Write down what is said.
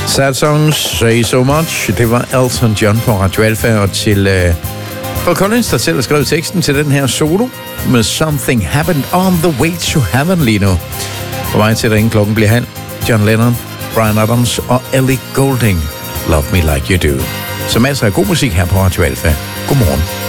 Sad Songs, Say So Much. Det var Elton John på Radio Alpha, og til Phil Collins, der selv har skrevet teksten til den her solo med Something Happened on the Way to Heaven lige nu. På vej til, den klokken bliver halv. John Lennon, Bryan Adams og Ellie Goulding. Love Me Like You Do. Så masser af god musik her på Radio Alpha. Godmorgen.